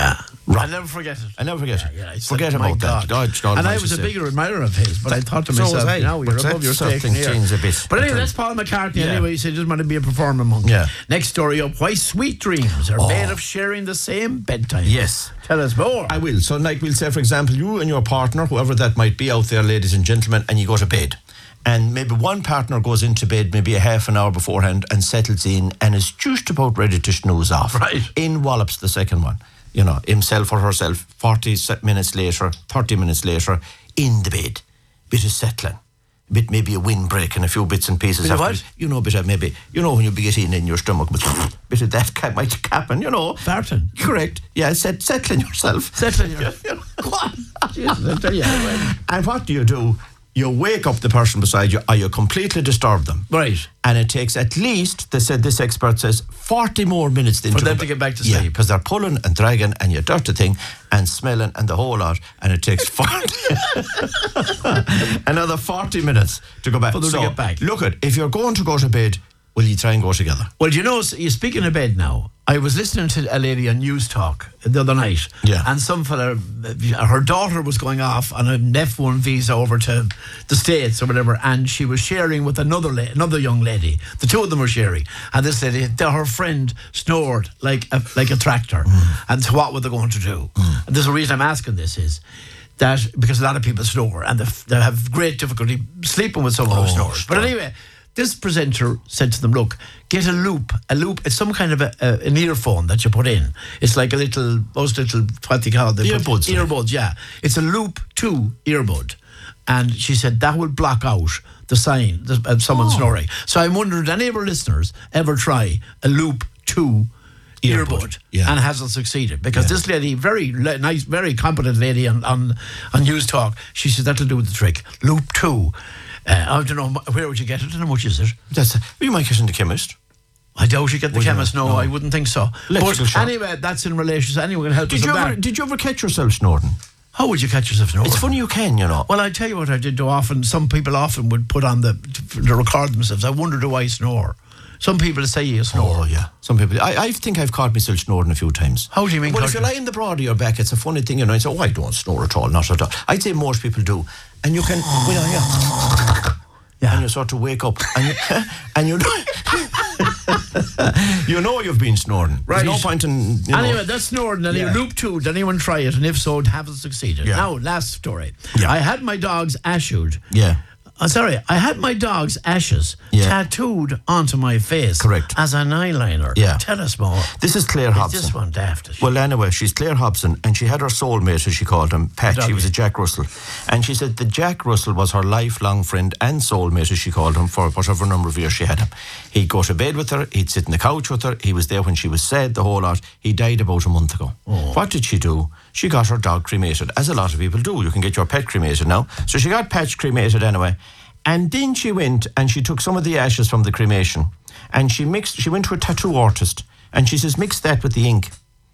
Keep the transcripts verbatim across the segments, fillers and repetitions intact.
Yeah. Right. I'll never forget it. I never forget it. Yeah, yeah, forget like, about that. God, God, and I was a say. bigger admirer of his, but I thought to So myself, was I, now you're but above your that station here. changed a bit. But anyway, But, that's Paul McCartney yeah. anyway. He said he doesn't want to be a performer monkey. Yeah. Next story up, why sweet dreams are Oh. made of sharing the same bedtime. Yes. Tell us more. I will. So, like we'll say, for example, you and your partner, whoever that might be out there, ladies and gentlemen, and you go to bed. And maybe one partner goes into bed maybe a half an hour beforehand and settles in and is just about ready to snooze off. Right. In wallops the second one. You know, himself or herself, forty minutes later, thirty minutes later, in the bed. Bit of settling. Bit maybe a windbreak and a few bits and pieces. Bit of after what? You know, bit of maybe, you know, when you be getting in your stomach, but bit of that ca- might happen, you know. Farting. Correct. Yeah, set, settling yourself. Settling your... What? Jesus, I'll tell you. And what do you do? You wake up the person beside you, or you completely disturb them. Right. And it takes at least, they said, this expert says, forty more minutes For them to get back to Yeah, sleep. because they're pulling and dragging and you dirty thing and smelling and the whole lot, and it takes forty another forty minutes to go back. For them to so, get back. Look at, if you're going to go to bed, will you try and go together? Well, you know, you're speaking of bed now. I was listening to a lady on News Talk the other night, Yeah. and some fella, uh, her daughter was going off on an F one visa over to the States or whatever, and she was sharing with another la- another young lady. The two of them were sharing, and this lady, the, her friend, snored like a, like a tractor. Mm. And so what were they going to do? Mm. And there's a reason I'm asking this is that because a lot of people snore and they, f- they have great difficulty sleeping with someone Oh, who snores. stop. But anyway, this presenter said to them, look, get a loop. A loop, it's some kind of a, a, an earphone that you put in. It's like a little, those little, what they call them? Earbuds, like. Earbuds, yeah. It's a loop two earbud. And she said that will block out the sign of someone Oh. snoring. So I'm wondering, did any of our listeners ever try a loop two Earbud, earbud yeah. and hasn't succeeded? Because Yeah. this lady, very le- nice, very competent lady on, on, on News Talk, she said that'll do the trick. Loop two. Uh, I don't know, where would you get it and how much is it? That's, you might get in the chemist. I doubt you get the Would you chemist. No, not? No. I wouldn't think so. Electrical But shock. anyway, that's in relation. So anyone can help Did us you, on ever, that. did you ever catch yourself snoring? How would you catch yourself snoring? It's funny you can, you know. Well, I tell you what I did do often. Some people often would put on the to record themselves. I wonder, do I snore? Some people say you snore. Oh, yeah. Some people... I, I think I've caught myself snoring a few times. How do you mean? Well, caught if you you- lie in the broad of your back, it's a funny thing, you know. I say, oh, I don't snore at all, not at all. I'd say most people do. And you can... well, yeah. Yeah. And you sort of wake up and you, and you know... you know you've been snoring. Right. There's no point in... You know, Anyway, that's snoring. And Yeah. loop two, did anyone try it? And if so, haven't succeeded. Yeah. Now, last story. Yeah. I had my dog's ashes. Yeah. Oh, sorry, I had my dog's ashes Yeah. tattooed onto my face. Correct. As an eyeliner. Yeah. Tell us more. This is Claire Is Hobson. this one daft? Well, anyway, she's Claire Hobson, and she had her soulmate, as she called him, Pat. Doggy. He was a Jack Russell. And she said that Jack Russell was her lifelong friend and soulmate, as she called him, for whatever number of years she had him. He'd go to bed with her, he'd sit on the couch with her, he was there when she was sad, the whole lot. He died about a month ago. Oh. What did she do? She got her dog cremated, as a lot of people do. You can get your pet cremated now. So she got Pat cremated anyway. And then she went and she took some of the ashes from the cremation and she mixed, she went to a tattoo artist and she says, mix that with the ink.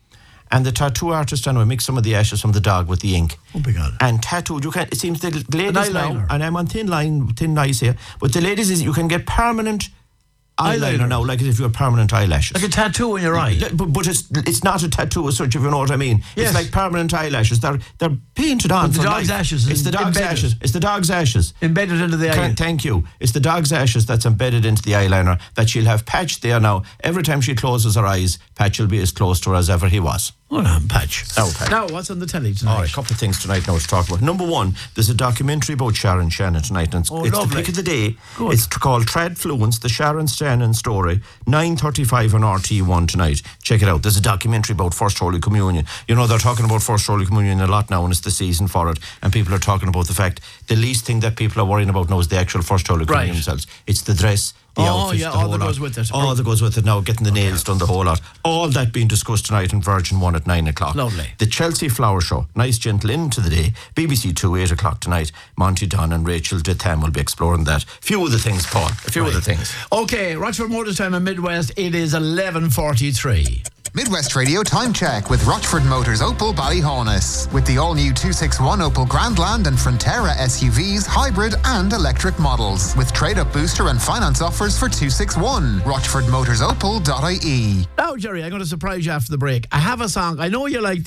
And the tattoo artist anyway mixed some of the ashes from the dog with the ink. Oh my God. And tattooed, you can, it seems the ladies now, eyeliner. and I'm on thin line, thin ice here, but the ladies is you can get permanent eyeliner, Eyeliner. now, like as if you have permanent eyelashes. Like a tattoo in your eye. But, but it's it's not a tattoo as such, if you know what I mean. Yes. It's like permanent eyelashes. They're they're painted on But the for dog's life. ashes It's is the dog's embedded. ashes. It's the dog's ashes. Embedded into the eye. Thank- Thank you. It's the dog's ashes that's embedded into the eyeliner that she'll have patched there now. Every time she closes her eyes, Patch will be as close to her as ever he was. Hold on, Patch. Oh, Patch. Now, what's on the telly tonight? All right, a couple of things tonight now to talk about. Number one, there's a documentary about Sharon Shannon tonight. And it's Oh, it's the lovely. pick of the day. Good. It's called Tradfluence, the Sharon Shannon story. nine thirty-five on R T one tonight. Check it out. There's a documentary about First Holy Communion. You know, they're talking about First Holy Communion a lot now and it's the season for it. And people are talking about the fact the least thing that people are worrying about now is the actual First Holy Communion Right. themselves. It's the dress, the Oh, outfits, yeah, the all whole that lot. goes with it. All that goes with it now, getting the nails done, the whole lot. All that being discussed tonight in Virgin one at nine o'clock. Lovely. The Chelsea Flower Show, nice gentle into the day. B B C two, eight o'clock tonight. Monty Dunn and Rachel Detham will be exploring that. Few of the things, Paul. A few of the things. Okay, Rochford Motors Time in Midwest. It is eleven forty-three. Midwest Radio Time Check with Rochford Motors Opel Ballyhonus. With the all-new two sixty-one Opel Grandland and Frontera S U Vs, hybrid and electric models. With trade-up booster and finance offers for two sixty-one. rochford motors opel dot I E. Now, Jerry, I'm going to surprise you after the break. I have a song. I know you like